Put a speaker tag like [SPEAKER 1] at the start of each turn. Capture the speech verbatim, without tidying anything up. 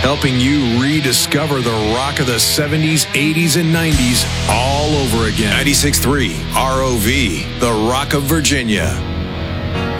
[SPEAKER 1] helping you rediscover the rock of the seventies, eighties, and nineties all over again. ninety-six point three R O V, the Rock of Virginia.